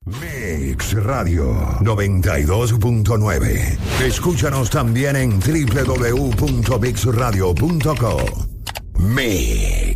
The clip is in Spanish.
Mix Radio 92.9. Escúchanos también en www.mixradio.co. Mix.